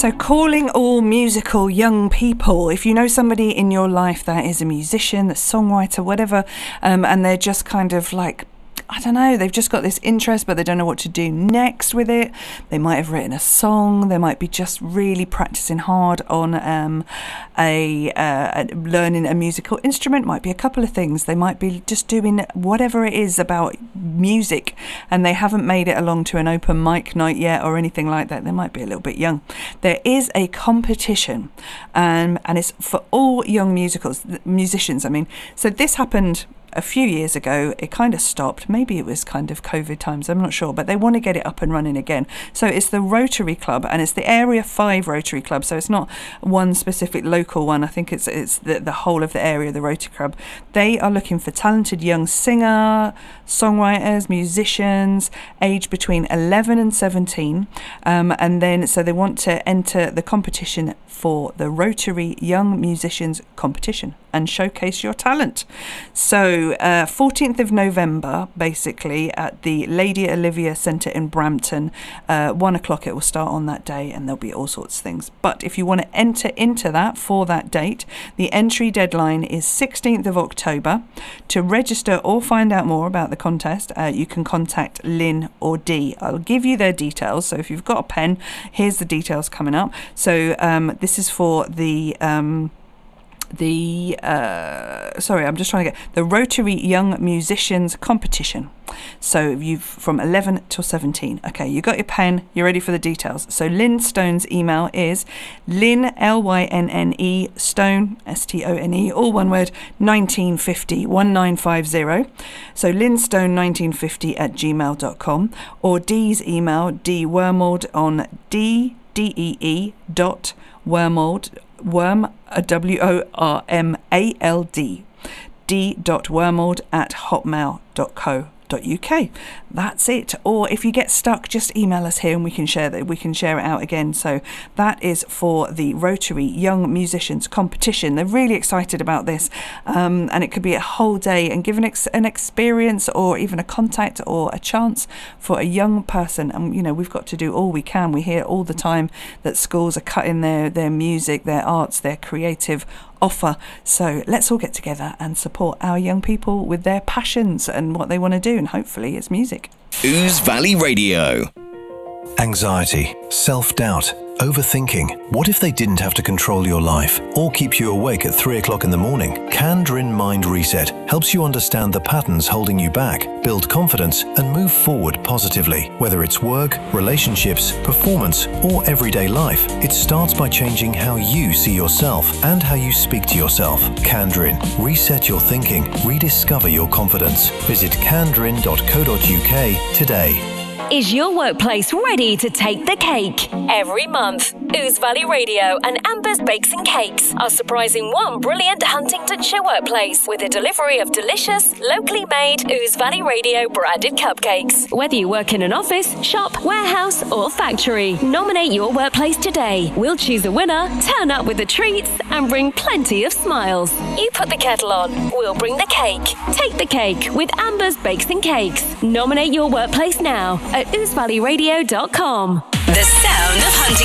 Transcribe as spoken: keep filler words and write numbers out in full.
So calling all musical young people, if you know somebody in your life that is a musician, a songwriter, whatever, um, and they're just kind of like, I don't know, they've just got this interest, but they don't know what to do next with it. They might have written a song. They might be just really practicing hard on um, a uh, learning a musical instrument. Might be a couple of things. They might be just doing whatever it is about music, and they haven't made it along to an open mic night yet or anything like that. They might be a little bit young. There is a competition, um, and it's for all young musicals musicians. I mean, so this happened a few years ago. It kind of stopped. Maybe it was kind of COVID times, I'm not sure, but they want to get it up and running again. So it's the Rotary Club, and it's the Area five Rotary Club, so it's not one specific local one. I think it's it's the, the whole of the area, the Rotary Club. They are looking for talented young singer, songwriters, musicians, aged between eleven and seventeen, um, and then so they want to enter the competition for the Rotary Young Musicians Competition and showcase your talent. So uh, fourteenth of November, basically, at the Lady Olivia Centre in Brampton, uh, one o'clock it will start on that day, and there'll be all sorts of things. But if you want to enter into that for that date, the entry deadline is sixteenth of October. To register or find out more about the contest, uh, you can contact Lynn or Dee. I'll give you their details, so if you've got a pen, here's the details coming up. So um, this is for the... Um, the uh sorry I'm just trying to get the Rotary Young Musicians Competition. So you've from eleven till seventeen. Okay, you got your pen, you're ready for the details. So Lynn Stone's email is Lynn, L Y N N E, Stone, S T O N E, all one word, nineteen fifty, one nine five zero. So Lynn Stone nineteen fifty at gmail dot com, or Dee's email, D Wormald, on D D E E dot Wormald, worm, W O R M A L D, D dot Wormald at hotmail dot co dot U K. That's it. Or if you get stuck, just email us here and we can share that. We can share it out again. So that is for the Rotary Young Musicians Competition. They're really excited about this, um, and it could be a whole day and give an, ex- an experience or even a contact or a chance for a young person. And you know, we've got to do all we can. We hear all the time that schools are cutting their their music, their arts, their creative offer. So let's all get together and support our young people with their passions and what they want to do, and hopefully it's music. Ouse Valley Radio. Anxiety, self-doubt, overthinking. What if they didn't have to control your life or keep you awake at three o'clock in the morning? Candrin Mind Reset helps you understand the patterns holding you back, build confidence, and move forward positively. Whether it's work, relationships, performance, or everyday life, it starts by changing how you see yourself and how you speak to yourself. Candrin. Reset your thinking. Rediscover your confidence. Visit candrin dot co dot U K today. Is your workplace ready to take the cake? Every month, Ouse Valley Radio and Amber's Bakes and Cakes are surprising one brilliant Huntingdonshire workplace with a delivery of delicious, locally made Ouse Valley Radio branded cupcakes. Whether you work in an office, shop, warehouse or factory, nominate your workplace today. We'll choose a winner, turn up with the treats and bring plenty of smiles. You put the kettle on, we'll bring the cake. Take the cake with Amber's Bakes and Cakes. Nominate your workplace now at ouse valley radio dot com. The sound of Huntingdon.